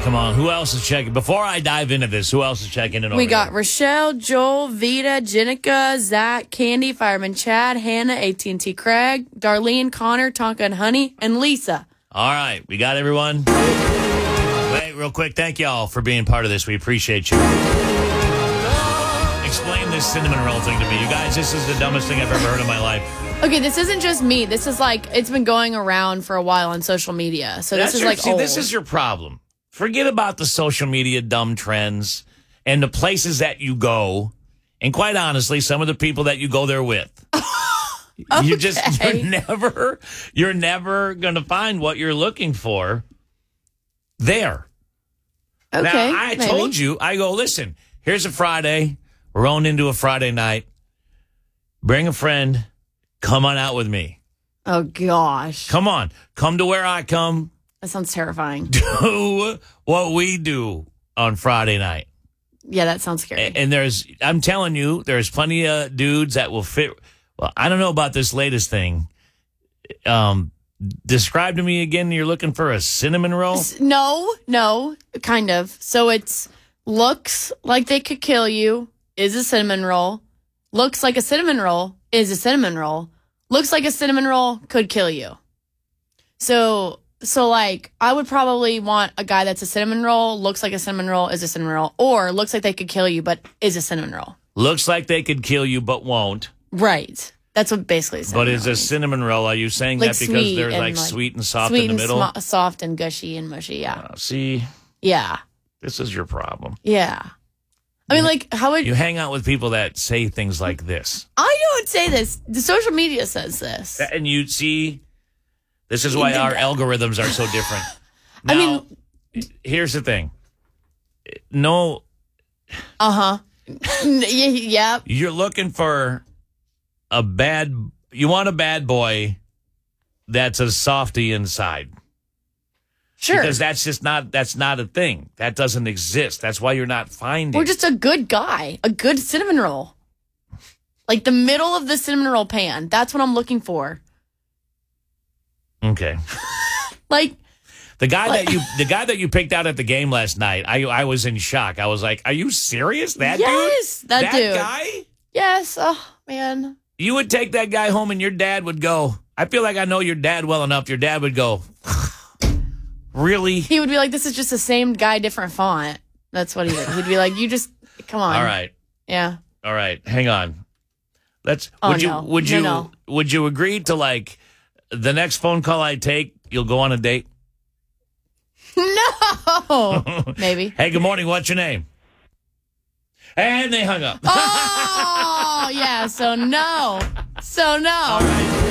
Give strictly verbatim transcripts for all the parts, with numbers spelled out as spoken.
come on. Who else is checking? Before I dive into this, who else is checking in over We got there? Rochelle, Joel, Vita, Jenica, Zach, Candy, Fireman Chad, Hannah, A T and T Craig, Darlene, Connor, Tonka and Honey, and Lisa. All right. We got everyone? Wait, real quick. Thank y'all for being part of this. We appreciate you. Explain this cinnamon roll thing to me. You guys, this is the dumbest thing I've ever heard in my life. Okay, this isn't just me. This is like, it's been going around for a while on social media. So That's this is your, like see, old. this is your problem. Forget about the social media dumb trends and the places that you go. And quite honestly, some of the people that you go there with. Okay. You just, you're never, you're never going to find what you're looking for there. Okay, Now, I maybe. told you, I go, listen, here's a Friday. We're rolling into a Friday night. Bring a friend. Come on out with me. Oh, gosh. Come on. Come to where I come. That sounds terrifying. Do what we do on Friday night. Yeah, that sounds scary. And, and there's, I'm telling you, there's plenty of dudes that will fit. Well, I don't know about this latest thing. Um, describe to me again, you're looking for a cinnamon roll? S- No, no, kind of. So it's looks like they could kill you is a cinnamon roll. Looks like a cinnamon roll is a cinnamon roll. Looks like a cinnamon roll could kill you. So, so like, I would probably want a guy that's a cinnamon roll, looks like a cinnamon roll is a cinnamon roll, or looks like they could kill you, but is a cinnamon roll. Looks like they could kill you, but won't. Right. That's what basically a cinnamon But is roll a is. cinnamon roll, are you saying Like that because sweet they're and like, like sweet and soft Sweet in the and middle? sm- soft and gushy and mushy, yeah. Uh, see, Yeah. this is your problem. Yeah. I mean, like, how would... You hang out with people that say things like this. I don't say this. The social media says this. And you see, this is why our algorithms are so different. Now, I mean... here's the thing. No, Uh-huh. yeah, yeah. you're looking for a bad, you want a bad boy that's a softy inside. Sure. Because that's just not, that's not a thing. That doesn't exist. That's why you're not finding. We're just a good guy. A good cinnamon roll. Like the middle of the cinnamon roll pan. That's what I'm looking for. Okay. Like... The guy Like- that you, the guy that you picked out at the game last night, I, I was in shock. I was like, "Are you serious? That Yes, dude, that dude. guy? Yes. Oh, man. You would take that guy home, and your dad would go. I feel like I know your dad well enough. Your dad would go, really? He would be like, this is just the same guy, different font. That's what he would. He'd be like, you just... Come on. All right, Yeah. all right. Hang on. Let's. Oh, would you? no. Would No, you? no. Would you agree to like the next phone call I take? You'll go on a date. No. Maybe. Hey, good morning. What's your name? And they hung up. Oh, yeah. So no. So no. All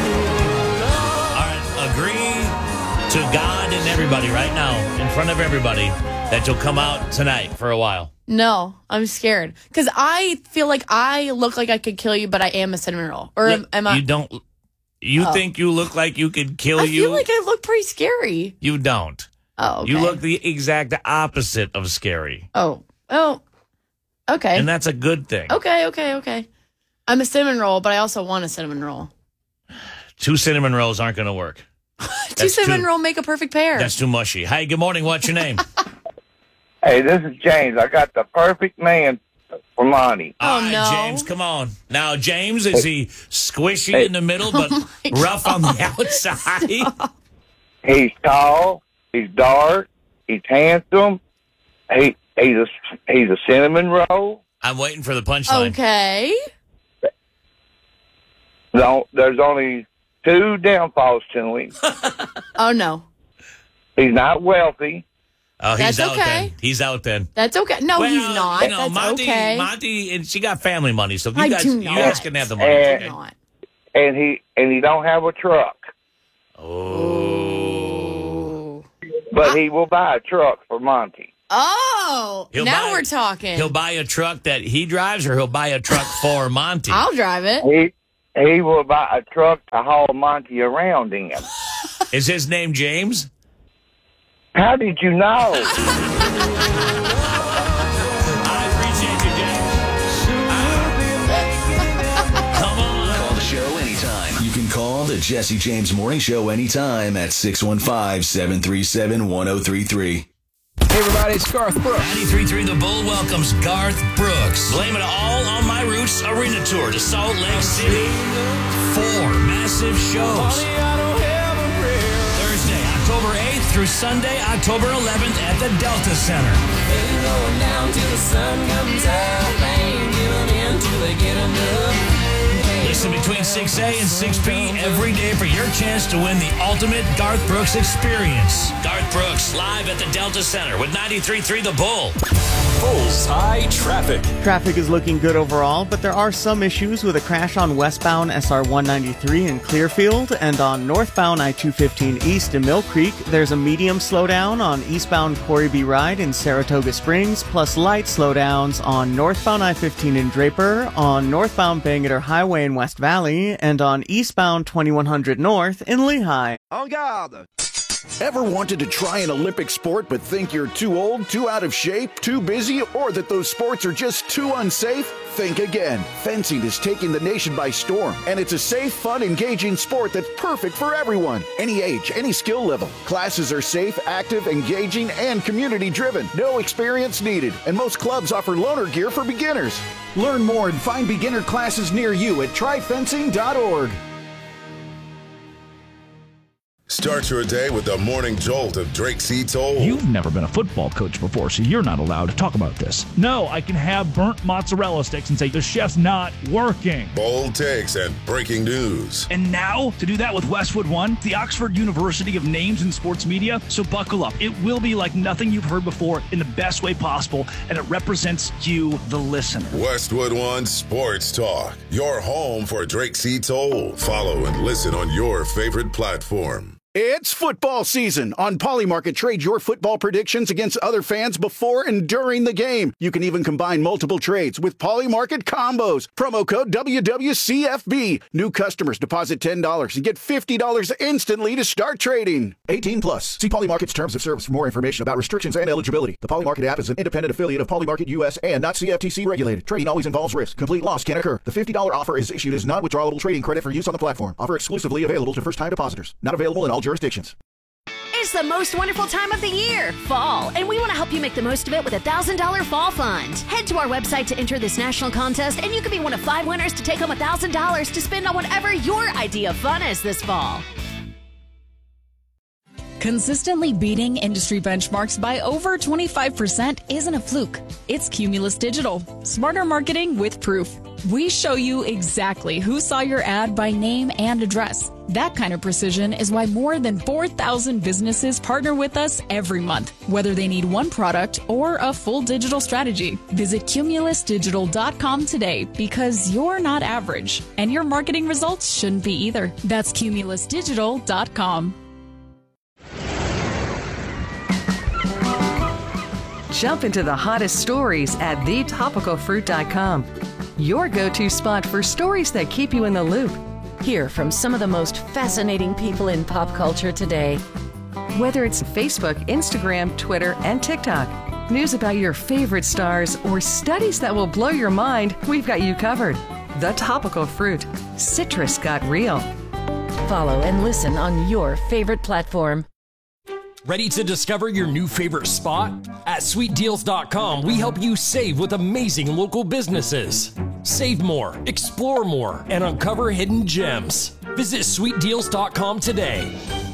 right, agree to God and everybody right now, in front of everybody, that you'll come out tonight for a while. No, I'm scared. Because I feel like I look like I could kill you, but I am a cinnamon roll. Or am, am I? You don't. You Oh. think you look like you could kill I you? feel like I look pretty scary. You don't. Oh, okay. You look the exact opposite of scary, Oh, oh, okay. and that's a good thing. Okay, okay, okay. I'm a cinnamon roll, but I also want a cinnamon roll. Two cinnamon rolls aren't going to work. Two That's cinnamon too- roll make a perfect pair. That's too mushy. Hi, good morning. What's your name? Hey, this is James. I got the perfect man for Monty. Oh, All right, no. James, come on. Now, James, is he squishy Hey. in the middle but Oh, my rough on the outside? He's tall. He's dark. He's handsome. He he's a he's a cinnamon roll. I'm waiting for the punchline. Okay. No, there's only two downfalls to him. Oh, no. He's not wealthy. Oh, he's That's out okay. then. He's out then. That's okay. No, Well, he's not. You know, That's Monty, okay. Monty, and she got family money, so you I guys, do you not. guys can have the money. Eh. It's I okay. do not. And he and he don't have a truck, Oh. but he will buy a truck for Monty. Oh, He'll now buy- we're talking. He'll buy a truck that he drives, or he'll buy a truck for Monty. I'll drive it. He he will buy a truck to haul Monty around in. Is his name James? How did you know? I appreciate you, James. Come on. Call the show anytime. You can call the Jesse James Morning Show anytime at six one five, seven three seven, one oh three three. Hey everybody, it's Garth Brooks. ninety-three point three The Bull welcomes Garth Brooks. Blame it all on My Roots Arena Tour to Salt Lake City. Four massive shows. Thursday, October eighth through Sunday, October eleventh at the Delta Center. Going down till the sun comes out. They ain't giving in till they get enough. Listen between six A and six P every day for your chance to win the ultimate Garth Brooks experience. Garth Brooks live at the Delta Center with ninety-three point three The Bull. Bullseye traffic. Traffic is looking good overall, but there are some issues with a crash on westbound S R one ninety-three in Clearfield, and on northbound I two fifteen East in Mill Creek, there's a medium slowdown on eastbound Corey B. Ride in Saratoga Springs, plus light slowdowns on northbound I fifteen in Draper, on northbound Bangerter Highway in West Valley, and on eastbound twenty-one hundred North in Lehigh. En garde! Ever wanted to try an Olympic sport but think you're too old, too out of shape, too busy, or that those sports are just too unsafe? Think again. Fencing is taking the nation by storm, and it's a safe, fun, engaging sport that's perfect for everyone. Any age, any skill level. Classes are safe, active, engaging, and community-driven. No experience needed, and most clubs offer loaner gear for beginners. Learn more and find beginner classes near you at try fencing dot org. Start your day with the morning jolt of Drake C. Toll. You've never been a football coach before, so you're not allowed to talk about this. No, I can have burnt mozzarella sticks and say the chef's not working. Bold takes and breaking news. And now, to do that with Westwood One, the Oxford University of Names in Sports Media. So buckle up. It will be like nothing you've heard before in the best way possible, and it represents you, the listener. Westwood One Sports Talk, your home for Drake C. Toll. Follow and listen on your favorite platform. It's football season. On Polymarket, trade your football predictions against other fans before and during the game. You can even combine multiple trades with Polymarket combos. Promo code W W C F B. New customers deposit ten dollars and get fifty dollars instantly to start trading. eighteen plus. See Polymarket's terms of service for more information about restrictions and eligibility. The Polymarket app is an independent affiliate of Polymarket U S and not C F T C regulated. Trading always involves risk. Complete loss can occur. The fifty dollars offer is issued as non-withdrawable trading credit for use on the platform. Offer exclusively available to first-time depositors. Not available in all jurisdictions. It's the most wonderful time of the year, fall, and we want to help you make the most of it with a one thousand dollars fall fund. Head to our website to enter this national contest, and you could be one of five winners to take home one thousand dollars to spend on whatever your idea of fun is this fall. Consistently beating industry benchmarks by over twenty-five percent isn't a fluke. It's Cumulus Digital. Smarter marketing with proof. We show you exactly who saw your ad by name and address. That kind of precision is why more than four thousand businesses partner with us every month, whether they need one product or a full digital strategy. Visit Cumulus Digital dot com today, because you're not average, and your marketing results shouldn't be either. That's Cumulus Digital dot com. Jump into the hottest stories at the topical fruit dot com. Your go-to spot for stories that keep you in the loop. Hear from some of the most fascinating people in pop culture today. Whether it's Facebook, Instagram, Twitter, and TikTok, news about your favorite stars, or studies that will blow your mind, we've got you covered. The Topical Fruit. Citrus got real. Follow and listen on your favorite platform. Ready to discover your new favorite spot? At sweet deals dot com, we help you save with amazing local businesses. Save more, explore more, and uncover hidden gems. Visit sweet deals dot com today.